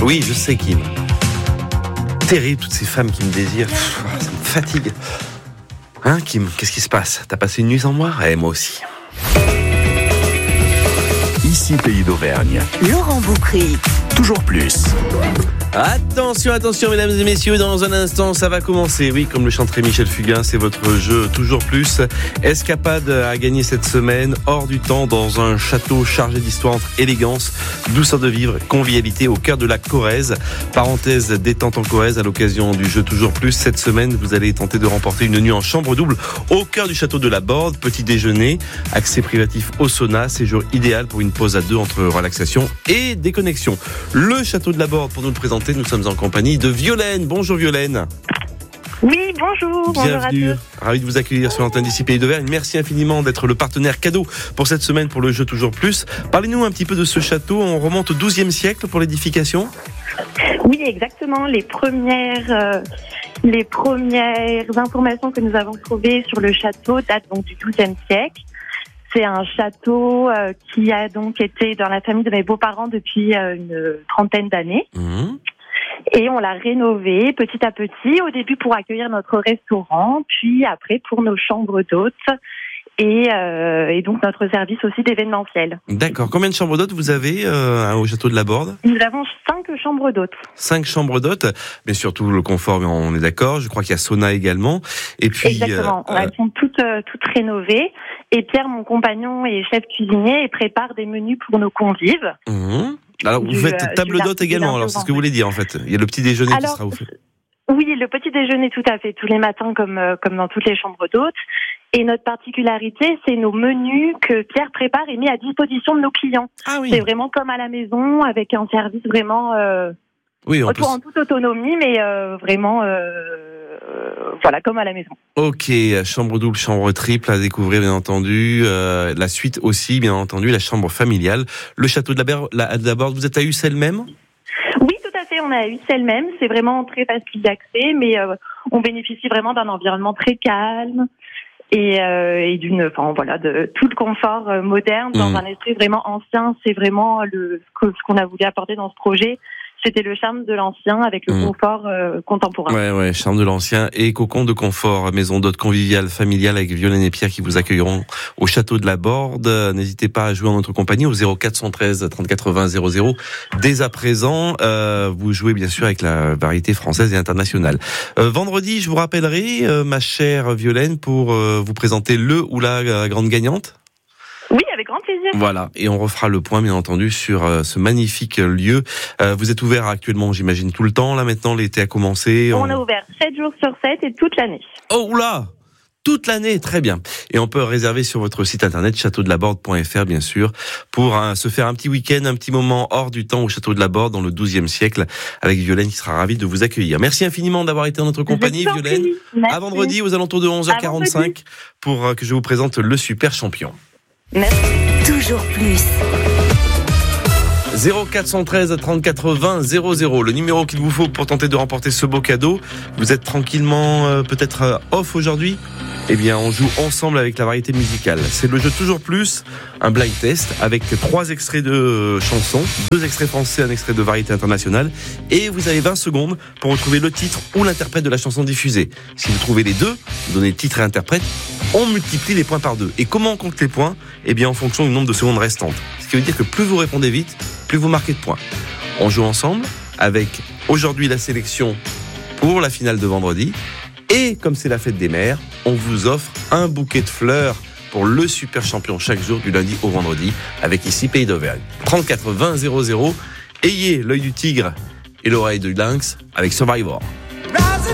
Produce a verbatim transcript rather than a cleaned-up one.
Oui, je sais, Kim. Terrible, toutes ces femmes qui me désirent. Pff, ça me fatigue. Hein, Kim, qu'est-ce qui se passe? T'as passé une nuit sans moi? Eh, moi aussi. Ici Pays d'Auvergne. Laurent Boucry. Toujours plus. Attention, attention, mesdames et messieurs, dans un instant, ça va commencer. Oui, comme le chanterait Michel Fugain, c'est votre jeu Toujours Plus. Escapade à gagner cette semaine, hors du temps, dans un château chargé d'histoire entre élégance, douceur de vivre, convivialité au cœur de la Corrèze. Parenthèse détente en Corrèze à l'occasion du jeu Toujours Plus. Cette semaine, vous allez tenter de remporter une nuit en chambre double au cœur du château de la Borde. Petit déjeuner, accès privatif au sauna, séjour idéal pour une pause à deux entre relaxation et déconnexion. Le château de la Borde, pour nous le présenter, nous sommes en compagnie de Violaine. Bonjour Violaine. Oui, bonjour. Bienvenue. Bonjour à tous. Ravi de vous accueillir sur l'antenne d'ici Pays d'Auvergne. Merci infiniment d'être le partenaire cadeau pour cette semaine pour le jeu Toujours Plus. Parlez-nous un petit peu de ce château. On remonte au douzième siècle pour l'édification. Oui, exactement. Les premières, euh, les premières informations que nous avons trouvées sur le château datent donc du douzième siècle. C'est un château euh, qui a donc été dans la famille de mes beaux-parents depuis euh, une trentaine d'années. Mmh. Et on l'a rénové petit à petit, au début pour accueillir notre restaurant, puis après pour nos chambres d'hôtes et, euh, et donc notre service aussi d'événementiel. D'accord. Combien de chambres d'hôtes vous avez euh, au château de la Borde? Nous avons cinq chambres d'hôtes. Cinq chambres d'hôtes, mais surtout le confort, on est d'accord. Je crois qu'il y a sauna également. Et puis, exactement. Euh, Elles sont toutes, euh, toutes rénovées. Et Pierre, mon compagnon, est chef cuisinier et prépare des menus pour nos convives. Mmh. Alors, vous du, faites table d'hôtes également. Alors, c'est ce que vous voulez dire, en fait. Il y a le petit déjeuner Alors, qui sera offert. Oui, le petit déjeuner, tout à fait, tous les matins, comme, euh, comme dans toutes les chambres d'hôtes. Et notre particularité, c'est nos menus que Pierre prépare et met à disposition de nos clients. Ah oui. C'est vraiment comme à la maison, avec un service vraiment euh, oui, on peut... en toute autonomie, mais euh, vraiment, euh, euh, voilà, comme à la maison. Ok, chambre double, chambre triple à découvrir, bien entendu. Euh, la suite aussi, bien entendu, la chambre familiale. Le château de la, Ber- la, de la Borde, vous êtes à Ussel même? Oui, tout à fait, on est à Ussel même. C'est vraiment très facile d'accès, mais euh, on bénéficie vraiment d'un environnement très calme. Et, euh, et d'une, enfin voilà, de tout le confort euh, moderne dans mmh. un esprit vraiment ancien. C'est vraiment le ce, que, ce qu'on a voulu apporter dans ce projet. C'était le charme de l'ancien avec le mmh. confort euh, contemporain. Ouais, ouais, charme de l'ancien et cocon de confort. Maison d'hôtes conviviale, familiale avec Violaine et Pierre qui vous accueilleront au château de la Borde. N'hésitez pas à jouer en notre compagnie au zéro quatre cent treize trente-quatre vingt zéro zéro. Dès à présent, euh, vous jouez bien sûr avec la variété française et internationale. Euh, vendredi, je vous rappellerai, euh, ma chère Violaine, pour euh, vous présenter le ou la euh, grande gagnante. Oui, avec grand plaisir. Voilà, et on refera le point, bien entendu, sur euh, ce magnifique lieu. Euh, vous êtes ouvert actuellement, j'imagine, tout le temps. Là, maintenant, l'été a commencé. On, on est ouvert sept jours sur sept et toute l'année. Oh là, toute l'année, très bien. Et on peut réserver sur votre site internet château de la borde point f r, bien sûr, pour hein, se faire un petit week-end, un petit moment hors du temps au château de la Borde dans le douzième siècle, avec Violaine qui sera ravie de vous accueillir. Merci infiniment d'avoir été en notre compagnie, Violaine. À vendredi, aux alentours de onze heures quarante-cinq, pour euh, que je vous présente le super champion. Merci. Toujours plus. zéro quatre cent treize trente-quatre vingt zéro zéro, le numéro qu'il vous faut pour tenter de remporter ce beau cadeau. Vous êtes tranquillement euh, peut-être euh, off aujourd'hui? Eh bien, on joue ensemble avec la variété musicale. C'est le jeu Toujours Plus, un blind test avec trois extraits de chansons, deux extraits français, un extrait de variété internationale. Et vous avez vingt secondes pour retrouver le titre ou l'interprète de la chanson diffusée. Si vous trouvez les deux, vous donnez titre et interprète, on multiplie les points par deux. Et comment on compte les points? Eh bien, en fonction du nombre de secondes restantes. Ce qui veut dire que plus vous répondez vite, plus vous marquez de points. On joue ensemble avec aujourd'hui la sélection pour la finale de vendredi. Et comme c'est la fête des mères, on vous offre un bouquet de fleurs pour le super champion chaque jour du lundi au vendredi avec ici Pays d'Auvergne. trente-quatre vingt zéro zéro. Ayez l'œil du tigre et l'oreille du lynx avec Survivor.